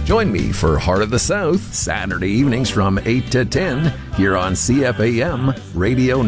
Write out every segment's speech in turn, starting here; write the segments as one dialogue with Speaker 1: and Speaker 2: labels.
Speaker 1: Join me for Heart of the South, Saturday evenings from 8 to 10, here on CFAM Radio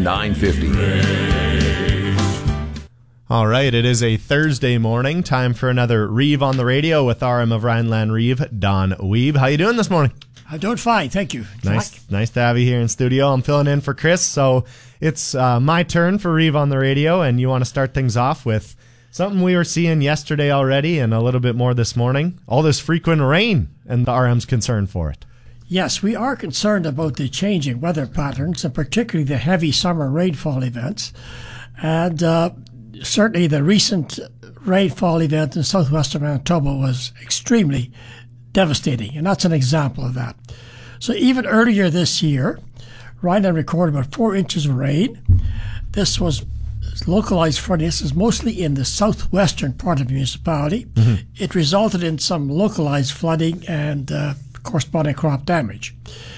Speaker 1: 950.
Speaker 2: All right, it is a Thursday morning. Time for another Reeve on the Radio with RM of Rhineland Reeve, Don Weeb. How you doing this morning?
Speaker 3: I'm doing fine, thank you.
Speaker 2: Nice to have you here in studio. I'm filling in for Chris, so it's my turn for Reeve on the Radio, and you want to start things off with something we were seeing yesterday already and a little bit more this morning. All this frequent rain, and the RM's concerned for it.
Speaker 3: Yes, we are concerned about the changing weather patterns, and particularly the heavy summer rainfall events. And certainly the recent rainfall event in southwestern Manitoba was extremely devastating, and that's an example of that. So even earlier this year, Rhineland recorded about 4 inches of rain. This was localized flooding. This is mostly in the southwestern part of the municipality. Mm-hmm. It resulted in some localized flooding and corresponding crop damage.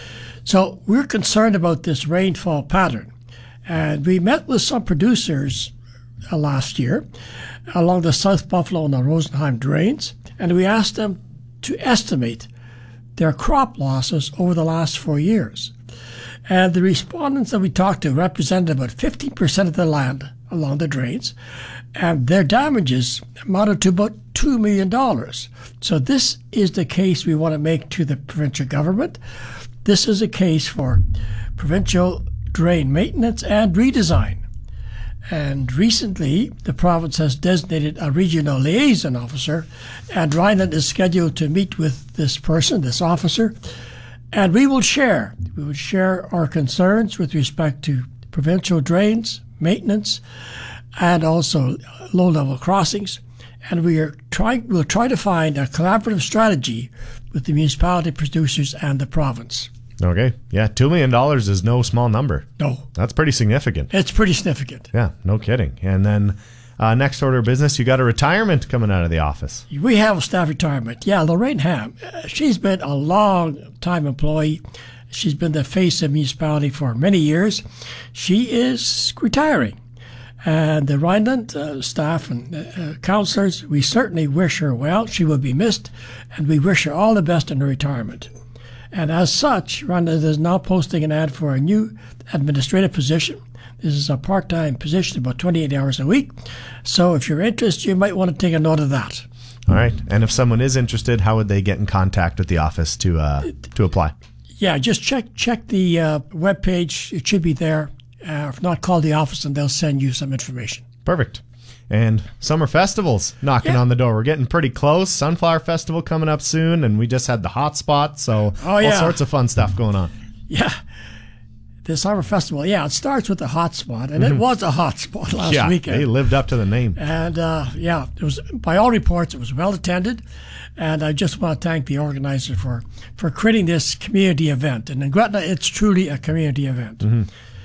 Speaker 3: So we're concerned about this rainfall pattern. And we met with some producers last year along the South Buffalo and the Rosenheim drains, and we asked them to estimate their crop losses over the last 4 years. And the respondents that we talked to represented about 15% of the land along the drains, and their damages amounted to about $2 million. So this is the case we want to make to the provincial government. This is a case for provincial drain maintenance and redesign. And recently, the province has designated a regional liaison officer, and Rhineland is scheduled to meet with this person, this officer, and we will share our concerns with respect to provincial drains, maintenance, and also low-level crossings. And we'll try to find a collaborative strategy with the municipality producers and the province.
Speaker 2: Okay. Yeah, $2 million is no small number.
Speaker 3: No.
Speaker 2: That's pretty significant.
Speaker 3: It's pretty significant.
Speaker 2: Yeah, no kidding. And then next order of business, you got a retirement coming out of the office.
Speaker 3: We have a staff retirement. Yeah, Lorraine Ham. She's been a long-time employee. She's been the face of the municipality for many years. She is retiring. And the Rhineland staff and councillors, we certainly wish her well. She will be missed, and we wish her all the best in her retirement. And as such, Rhineland is now posting an ad for a new administrative position. This is a part-time position, about 28 hours a week. So if you're interested, you might want to take a note of that.
Speaker 2: All right. And if someone is interested, how would they get in contact with the office to apply?
Speaker 3: Yeah, just check the webpage. It should be there. If not, call the office and they'll send you some information.
Speaker 2: Perfect. And summer festivals knocking on the door. We're getting pretty close. Sunflower Festival coming up soon, and we just had the Hot Spot, so all sorts of fun stuff going on.
Speaker 3: Yeah. The Summer Festival, it starts with the Hot Spot, and it was a hot spot last weekend.
Speaker 2: They lived up to the name.
Speaker 3: And, it was, by all reports, it was well attended, and I just want to thank the organizer for creating this community event. And in Gretna, it's truly a community event. Mm-hmm.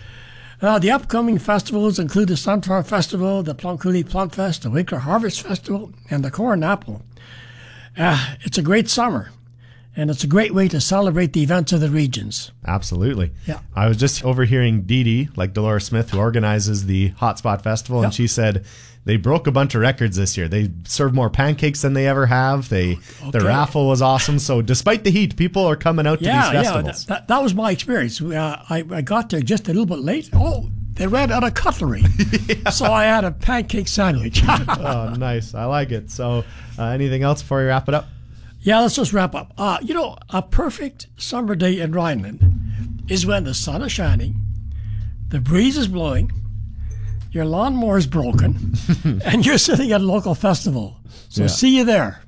Speaker 3: The upcoming festivals include the Sunflower Festival, the Plum Coulee Plum Fest, the Winkler Harvest Festival, and the Corn Apple. It's a great summer, and it's a great way to celebrate the events of the regions.
Speaker 2: Absolutely.
Speaker 3: Yeah.
Speaker 2: I was just overhearing Dee Dee, like Dolores Smith, who organizes the Hotspot Festival, and she said they broke a bunch of records this year. They served more pancakes than they ever have. The raffle was awesome. So despite the heat, people are coming out to these festivals.
Speaker 3: Yeah, that was my experience. I got there just a little bit late. Oh, they ran out of cutlery. So I had a pancake sandwich.
Speaker 2: Oh, nice. I like it. So anything else before you wrap it up?
Speaker 3: Yeah, let's just wrap up. A perfect summer day in Rhineland is when the sun is shining, the breeze is blowing, your lawnmower is broken, and you're sitting at a local festival. So see you there.